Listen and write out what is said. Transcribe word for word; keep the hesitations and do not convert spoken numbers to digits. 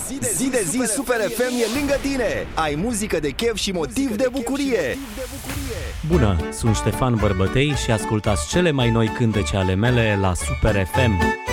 Zi de zi Super F M e lângă tine. Ai muzică de chef și motiv de bucurie. Bună, sunt Ștefan Bărbătei și ascultați cele mai noi cântece ale mele la Super F M.